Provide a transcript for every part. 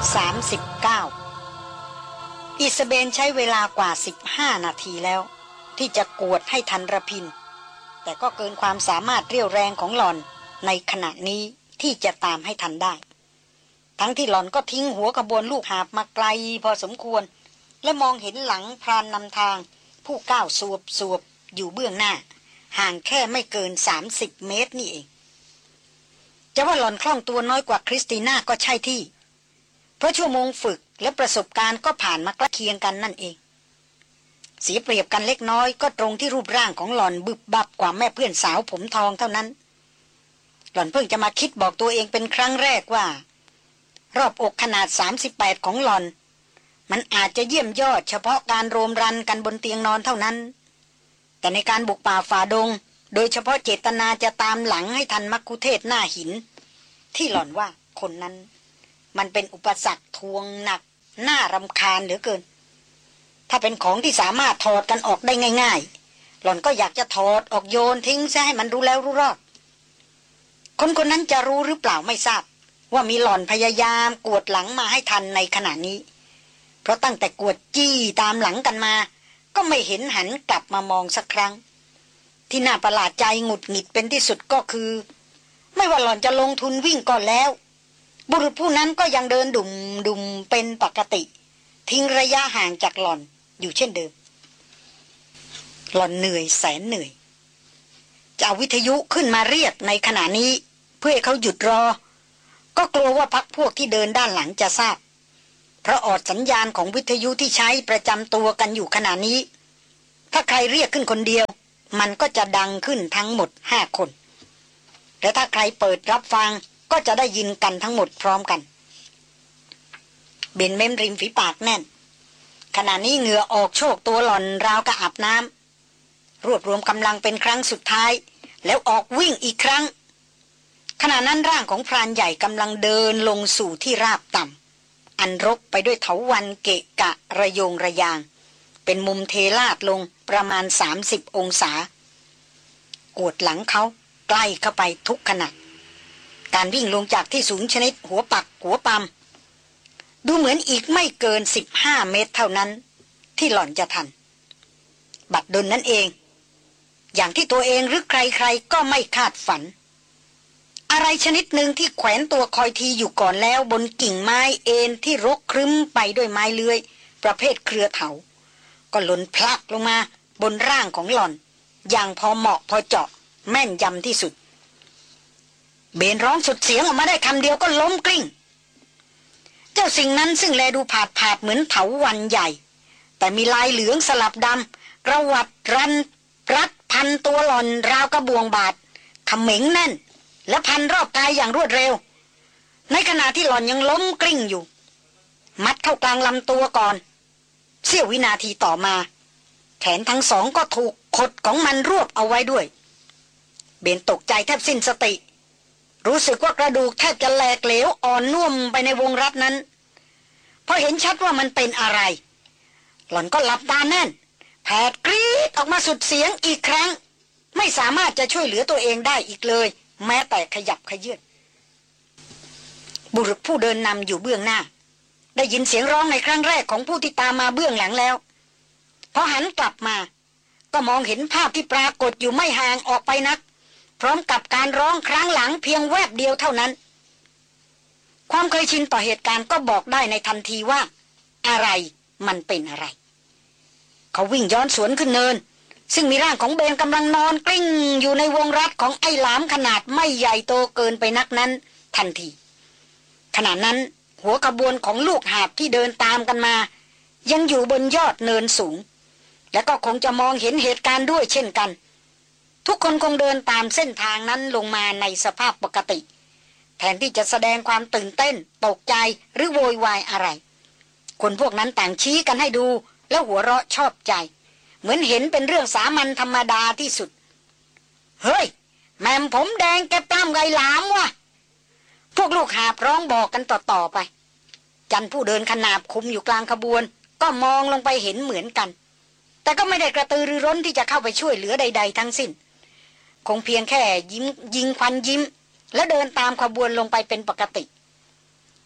39อิซาเบนใช้เวลากว่า15นาทีแล้วที่จะกวดให้ทันระพินแต่ก็เกินความสามารถเรี่ยวแรงของหล่อนในขณะนี้ที่จะตามให้ทันได้ทั้งที่หล่อนก็ทิ้งหัวขบวนลูกหาบมาไกลพอสมควรและมองเห็นหลังพรานนำทางผู้ก้าวสวบอยู่เบื้องหน้าห่างแค่ไม่เกิน30 เมตรนี่เองจะว่าหล่อนคล่องตัวน้อยกว่าคริสติน่าก็ใช่ที่เพราะชั่วโมงฝึกและประสบการณ์ก็ผ่านมาใกล้เคียงกันนั่นเองเสียเปรียบกันเล็กน้อยก็ตรงที่รูปร่างของหล่อนบึบบับกว่าแม่เพื่อนสาวผมทองเท่านั้นหล่อนเพิ่งจะมาคิดบอกตัวเองเป็นครั้งแรกว่ารอบอกขนาด38ของหล่อนมันอาจจะเยี่ยมยอดเฉพาะการโรมรันกันบนเตียงนอนเท่านั้นแต่ในการบุกป่าฝ่าดงโดยเฉพาะเจตนาจะตามหลังให้ทันมักคุเทศหน้าหินที่หล่อนว่าคนนั้นมันเป็นอุปสรรคทวงหนักน่ารำคาญเหลือเกินถ้าเป็นของที่สามารถถอดกันออกได้ง่ายๆหล่อนก็อยากจะถอดออกโยนทิ้งซะให้มันรู้แล้วรู้รอดคนนั้นจะรู้หรือเปล่าไม่ทราบว่ามีหล่อนพยายามกวดหลังมาให้ทันในขณะนี้เพราะตั้งแต่กวดจี้ตามหลังกันมาก็ไม่เห็นหันกลับมามองสักครั้งที่น่าประหลาดใจหงุดหงิดเป็นที่สุดก็คือไม่ว่าหล่อนจะลงทุนวิ่งก่อนแล้วบุรุษผู้นั้นก็ยังเดินดุ่มเป็นปกติทิ้งระยะห่างจากหล่อนอยู่เช่นเดิมหล่อนเหนื่อยแสนเหนื่อยจะเอาวิทยุขึ้นมาเรียกในขณะนี้เพื่อให้เขาหยุดรอก็กลัวว่าพรรคพวกที่เดินด้านหลังจะทราบเพราะออดสัญญาณของวิทยุที่ใช้ประจำตัวกันอยู่ขณะนี้ถ้าใครเรียกขึ้นคนเดียวมันก็จะดังขึ้นทั้งหมด5 คนและถ้าใครเปิดรับฟังก็จะได้ยินกันทั้งหมดพร้อมกันเบนเม้มริมฝีปากแน่นขณะนี้เหงื่อออกโชกตัวหล่อนราวกับอาบน้ำรวบรวมกำลังเป็นครั้งสุดท้ายแล้วออกวิ่งอีกครั้งขณะนั้นร่างของพรานใหญ่กำลังเดินลงสู่ที่ราบต่ำอันรกไปด้วยเถาวัลย์เกะกะระโยงระยางเป็นมุมเทลาดลงประมาณ30 องศากวดหลังเขาใกล้เข้าไปทุกขณะการวิ่งลงจากที่สูงชนิดหัวปักหัวปั๊มดูเหมือนอีกไม่เกิน15 เมตรเท่านั้นที่หล่อนจะทันบัดดลนั่นเองอย่างที่ตัวเองหรือใครๆก็ไม่คาดฝันอะไรชนิดหนึ่งที่แขวนตัวคอยทีอยู่ก่อนแล้วบนกิ่งไม้เอ็นที่รกครึ้มไปด้วยไม้เลื้อยประเภทเครือเถาก็หล่นพลักลงมาบนร่างของหล่อนอย่างพอเหมาะพอเจาะแม่นยำที่สุดเบนร้องสุดเสียงออกมาได้คำเดียวก็ล้มกลิ้งเจ้าสิ่งนั้นซึ่งแลดูผาดเหมือนเถาวัลย์ใหญ่แต่มีลายเหลืองสลับดำกระวัดรัดพันตัวหล่อนราวกระบวงบาดเขม็งแน่นและพันรอบกายอย่างรวดเร็วในขณะที่หล่อนยังล้มกลิ้งอยู่มัดเข้ากลางลำตัวก่อนเสี้ยววินาทีต่อมาแขนทั้งสองก็ถูกขดของมันรวบเอาไว้ด้วยเบนตกใจแทบสิ้นสติรู้สึกว่ากระดูกแทบจะแหลกเหลวอ่อนนุ่มไปในวงรัดนั้นพอเห็นชัดว่ามันเป็นอะไรหล่อนก็หลับตาแน่นแผดกรีดออกมาสุดเสียงอีกครั้งไม่สามารถจะช่วยเหลือตัวเองได้อีกเลยแม้แต่ขยับขยื่นบุรุษผู้เดินนำอยู่เบื้องหน้าได้ยินเสียงร้องในครั้งแรกของผู้ที่ตามมาเบื้องหลังแล้วพอหันกลับมาก็มองเห็นภาพที่ปรากฏอยู่ไม่ห่างออกไปนักพร้อมกับการร้องครั้งหลังเพียงแวบเดียวเท่านั้นความเคยชินต่อเหตุการณ์ก็บอกได้ในทันทีว่าอะไรมันเป็นอะไรเขาวิ่งย้อนสวนขึ้นเนินซึ่งมีร่างของเบนกำลังนอนกลิ้งอยู่ในวงรัดของไอ้หลามขนาดไม่ใหญ่โตเกินไปนักนั้นทันทีขณะนั้นหัวขบวนของลูกหาบที่เดินตามกันมายังอยู่บนยอดเนินสูงและก็คงจะมองเห็นเหตุการณ์ด้วยเช่นกันทุกคนคงเดินตามเส้นทางนั้นลงมาในสภาพปกติแทนที่จะแสดงความตื่นเต้นตกใจหรือโวยวายอะไรคนพวกนั้นต่างชี้กันให้ดูแล้วหัวเราะชอบใจเหมือนเห็นเป็นเรื่องสามัญธรรมดาที่สุดเฮ้ยแม่มผมแดงแกตามไงหลามวะพวกลูกหาบร้องบอกกันต่อไปจันผู้เดินขนาบคุมอยู่กลางขบวนก็มองลงไปเห็นเหมือนกันแต่ก็ไม่ได้กระตือรือร้นที่จะเข้าไปช่วยเหลือใดๆทั้งสิ้นคงเพียงแค่ยิงควันยิ้มแล้วเดินตามขบวนลงไปเป็นปกติ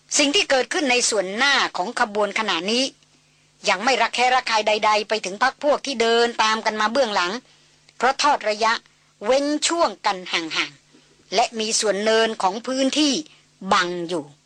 สิ่งที่เกิดขึ้นในส่วนหน้าของขบวนขณะนี้ยังไม่ระแคะระคายใดๆไปถึงพรรคพวกที่เดินตามกันมาเบื้องหลังเพราะทอดระยะเว้นช่วงกันห่างๆและมีส่วนเนินของพื้นที่บังอยู่